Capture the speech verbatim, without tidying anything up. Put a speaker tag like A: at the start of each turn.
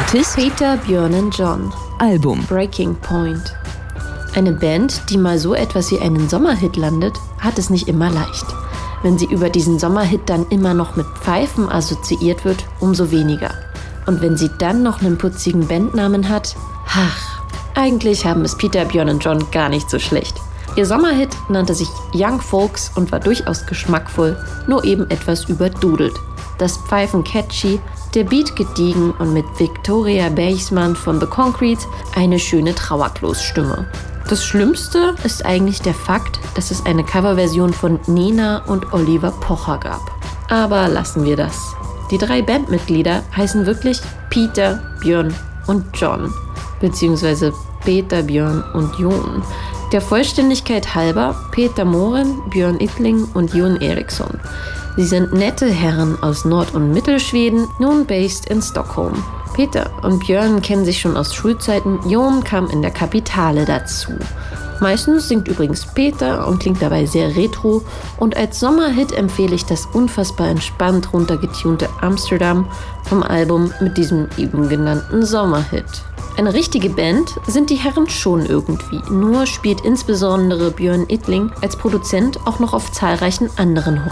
A: Artist
B: Peter, Björn und John.
A: Album
B: Breaking Point. Eine Band, die mal so etwas wie einen Sommerhit landet, hat es nicht immer leicht. Wenn sie über diesen Sommerhit dann immer noch mit Pfeifen assoziiert wird, umso weniger. Und wenn sie dann noch einen putzigen Bandnamen hat, ach, eigentlich haben es Peter, Björn und John gar nicht so schlecht. Ihr Sommerhit nannte sich Young Folks und war durchaus geschmackvoll, nur eben etwas überdudelt. Das Pfeifen catchy, der Beat gediegen und mit Victoria Baseman von The Concrete eine schöne Trauerklos-Stimme. Das Schlimmste ist eigentlich der Fakt, dass es eine Coverversion von Nena und Oliver Pocher gab. Aber lassen wir das. Die drei Bandmitglieder heißen wirklich Peter, Björn und John, beziehungsweise Peter, Björn und Jon. Der Vollständigkeit halber Peter Moren, Björn Yttling und Jon Eriksson. Sie sind nette Herren aus Nord- und Mittelschweden, nun based in Stockholm. Peter und Björn kennen sich schon aus Schulzeiten, Jon kam in der Kapitale dazu. Meistens singt übrigens Peter und klingt dabei sehr retro und als Sommerhit empfehle ich das unfassbar entspannt runtergetunte Amsterdam vom Album mit diesem eben genannten Sommerhit. Eine richtige Band sind die Herren schon irgendwie, nur spielt insbesondere Björn Yttling als Produzent auch noch auf zahlreichen anderen